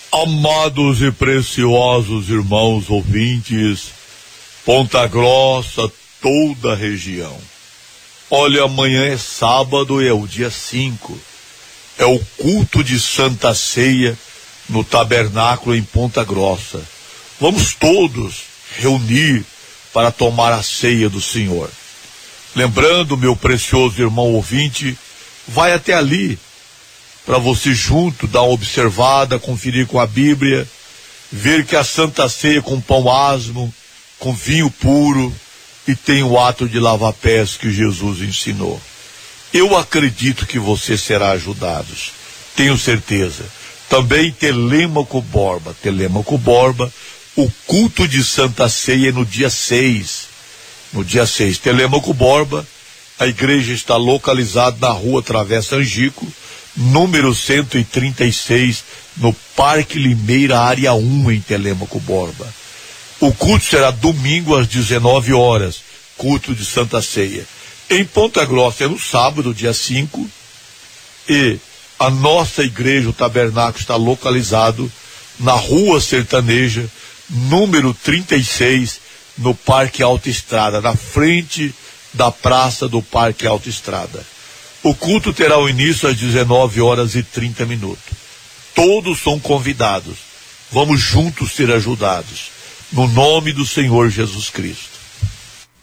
Amados e preciosos irmãos ouvintes, Ponta Grossa, toda a região. Olha, amanhã é sábado e é o dia 5. É o culto de Santa Ceia no tabernáculo em Ponta Grossa. Vamos todos reunir para tomar a ceia do Senhor. Lembrando, meu precioso irmão ouvinte, vai até ali para você junto dar uma observada, conferir com a Bíblia, ver que a Santa Ceia com pão asmo, com vinho puro, e tem o ato de lavar pés que Jesus ensinou. Eu acredito que você será ajudado, tenho certeza. Também Telêmaco Borba, o culto de Santa Ceia é no dia 6. No dia 6, Telêmaco Borba, a igreja está localizada na rua Travessa Angico, número 136, no Parque Limeira, área 1, em Telêmaco Borba. O culto será domingo às 19 horas, culto de Santa Ceia. Em Ponta Grossa é no sábado, dia 5, e a nossa igreja, o tabernáculo, está localizado na Rua Sertaneja, número 36, no Parque Autoestrada, na frente da praça do Parque Autoestrada. O culto terá o início às 19 horas e 30 minutos. Todos são convidados. Vamos juntos ser ajudados. No nome do Senhor Jesus Cristo.